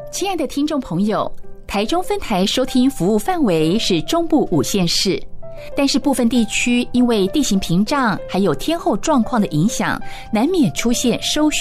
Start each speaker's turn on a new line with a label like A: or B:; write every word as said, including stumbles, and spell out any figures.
A: 亲爱的听众朋友，台中分台收听服务范围是中部五县市，但是部分地区因为地形屏障还有天候状况的影响，难免出现收讯